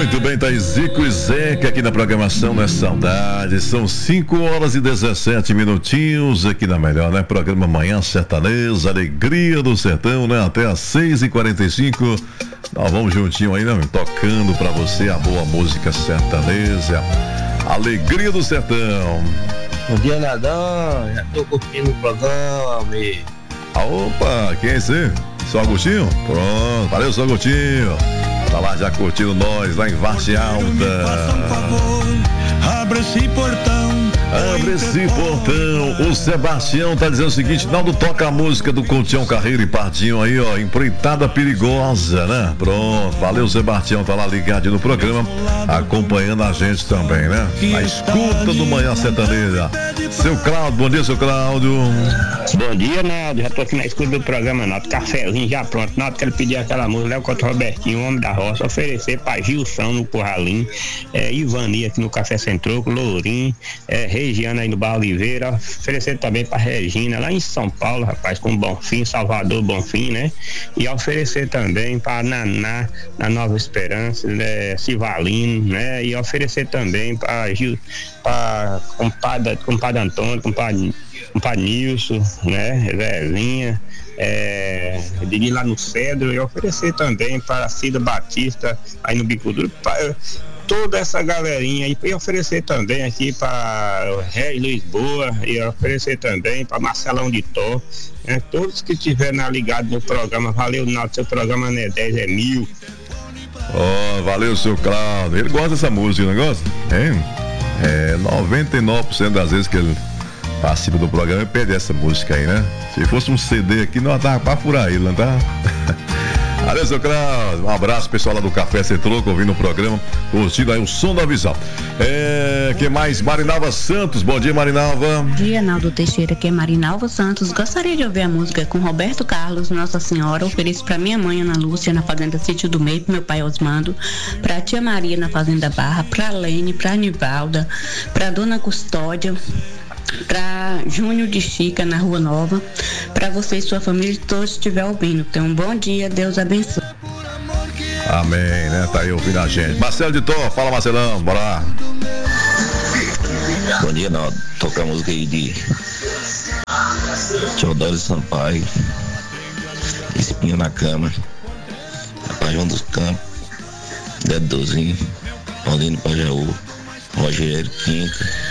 Muito bem, tá Zico e Zeca aqui na programação, né? Saudade. São 5h17 aqui na melhor, né? Programa Manhã Sertaneja, Alegria do Sertão, né? Até às 6h45. Nós vamos juntinho aí, né? Tocando pra você a boa música sertaneja. Alegria do Sertão. Bom dia, Nadão. Já tô curtindo o programa, amigo. Opa, quem é esse? Seu Agostinho? Pronto, valeu, seu Agostinho. Tá lá já curtindo nós, lá em Várzea Alta. Abre esse portão. Abre esse portão. O Sebastião tá dizendo o seguinte: Naldo, toca a música do Coutinho Carreiro e Pardinho aí, ó. Empreitada perigosa, né? Pronto, valeu, Sebastião. Tá lá ligadinho no programa, acompanhando a gente também, né? A escuta do Manhã Sertaneja. Seu Cláudio, bom dia, seu Cláudio. Bom dia, Naldo. Já tô aqui na escuta do programa, Naldo. Cafézinho já pronto. Naldo, quero pedir aquela música, Léo contra o Robertinho, o Homem da Roça. Oferecer pra Gilson no Curralim, Ivani aqui no Café Centroco, Lourim, Regiana aí no Bar Oliveira. Oferecer também pra Regina lá em São Paulo, rapaz, com Bonfim, Salvador Bonfim, né? E oferecer também pra Naná, na Nova Esperança, Civalino, né? E oferecer também pra compadre Antônio, compadre Nilson, né? Zezinha, de lá no Cedro, e oferecer também para Cida Batista aí no Bico Duro, toda essa galerinha aí, e oferecer também aqui para Rei Lisboa, e oferecer também para Marcelão de Tó, né? Todos que estiverem ligados no programa. Valeu, Naldo, seu programa não é 10, é 1000. Valeu, seu Cláudio. Ele gosta dessa música, não gosta? 99% das vezes que ele participa do programa, ele pede essa música aí, né? Se fosse um CD aqui, nós tava pra furar ele, não tá? Valeu, seu Cláudio. Um abraço, pessoal lá do Café Centroco, ouvindo o programa, curtindo aí o som da visão. Que mais? Marinalva Santos, bom dia, Marinalva. Bom dia, Naldo Teixeira, que é Marinalva Santos. Gostaria de ouvir a música com Roberto Carlos, Nossa Senhora. Ofereço pra minha mãe, Ana Lúcia, na Fazenda Sítio do Meio, pro meu pai Osmando, pra tia Maria, na Fazenda Barra, pra Lene, pra Nivalda, pra Dona Custódia, pra Júnior de Chica, na Rua Nova, pra você e sua família, todos estiver ouvindo. Tenham um bom dia, Deus abençoe. Amém, né? Tá aí ouvindo a gente. Marcelo de Tó, fala, Marcelão, bora lá. Bom dia, Naldo. Toca a música aí de Teodoro Sampaio, Espinho na Cama, João dos Campos, Dedozinho, Paulino Pajaú, Rogério Quinta,